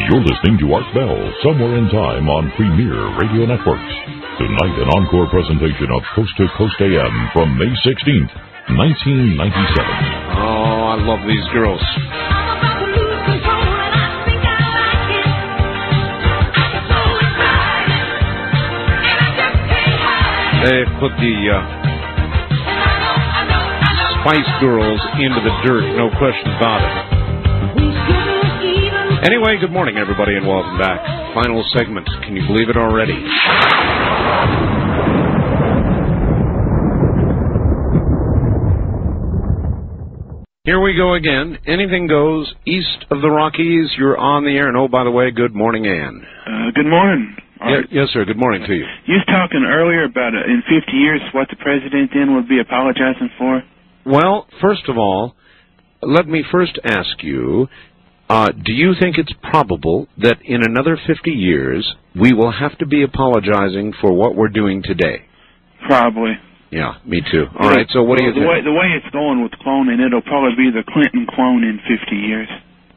You're listening to Art Bell, Somewhere in Time on Premier Radio Networks. Tonight, an encore presentation of Coast to Coast AM from May 16th, 1997. Oh, I love these girls. They put the Spice Girls into the dirt, no question about it. Anyway, good morning, everybody, and welcome back. Final segment. Can you believe it already? Here we go again. Anything goes east of the Rockies. You're on the air. And, oh, by the way, good morning, Ann. Good morning. Yes, sir. Good morning to you. You was talking earlier about in 50 years what the president then would be apologizing for. Well, first of all, let me first ask you, do you think it's probable that in another 50 years we will have to be apologizing for what we're doing today? Probably. Yeah, me too. All right, so what do you think? The way it's going with cloning, it'll probably be the Clinton clone in 50 years.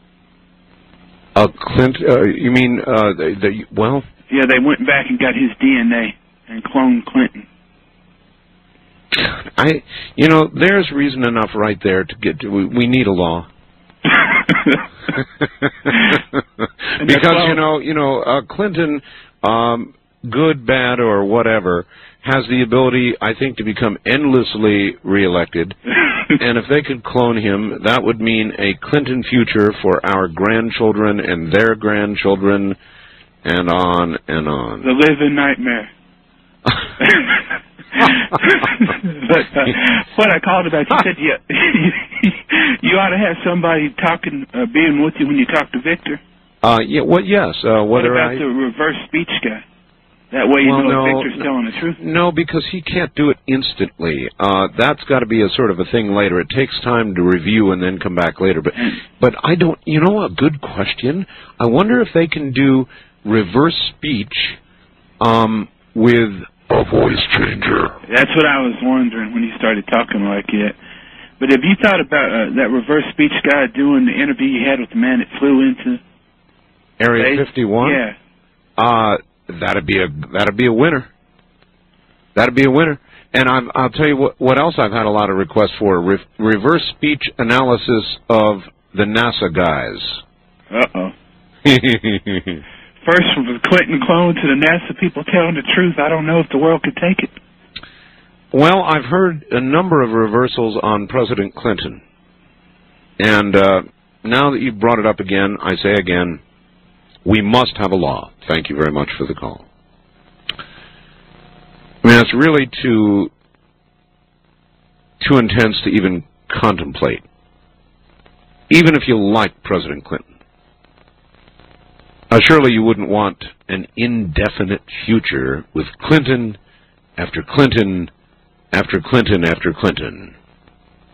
You mean, well... Yeah, they went back and got his DNA and cloned Clinton. There's reason enough right there to get to... We need a law. Because Clinton, good, bad, or whatever, has the ability, I think, to become endlessly reelected. And if they could clone him, that would mean a Clinton future for our grandchildren and their grandchildren, and on and on. The living nightmare. But what I called about, you said you ought to have somebody being with you when you talk to Victor. Yes. What about the reverse speech guy? That way you know if Victor's telling the truth. No, because he can't do it instantly. That's got to be a sort of a thing later. It takes time to review and then come back later. But I don't. A good question. I wonder if they can do reverse speech with a voice changer. That's what I was wondering when you started talking like that. But have you thought about that reverse speech guy doing the interview you had with the man that flew into Area 51? Yeah. That'd be a winner. That'd be a winner. And I'll tell you what else I've had a lot of requests for: reverse speech analysis of the NASA guys. Uh-oh. First from the Clinton clone to the NASA people telling the truth. I don't know if the world could take it. Well, I've heard a number of reversals on President Clinton. And now that you've brought it up again, I say again, we must have a law. Thank you very much for the call. I mean, it's really too intense to even contemplate, even if you like President Clinton. Surely you wouldn't want an indefinite future with Clinton after Clinton after Clinton after Clinton.